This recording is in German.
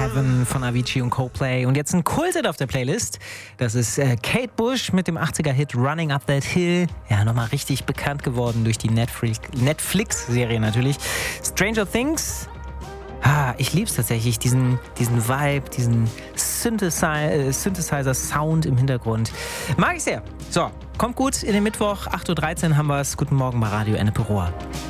Heaven von Avicii und Coldplay. Und jetzt ein Kulthit auf der Playlist. Das ist Kate Bush mit dem 80er-Hit Running Up That Hill. Ja, nochmal richtig bekannt geworden durch die Netflix-Serie natürlich. Stranger Things. Ich liebe es tatsächlich, diesen Vibe, diesen Synthesizer-Sound im Hintergrund. Mag ich sehr. So, kommt gut in den Mittwoch, 8.13 Uhr haben wir es. Guten Morgen bei Radio Ennepe Rohr.